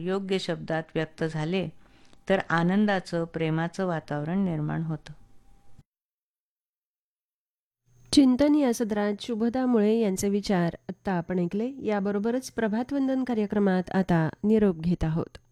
योग्य शब्दात व्यक्त झाले तर आनंदाचं, प्रेमाचं वातावरण निर्माण होतं. चिंतन या सदरात शुभदा मुळे यांचे विचार आत्ता आपण ऐकले. याबरोबरच प्रभातवंदन कार्यक्रमात आता निरोप घेत आहोत.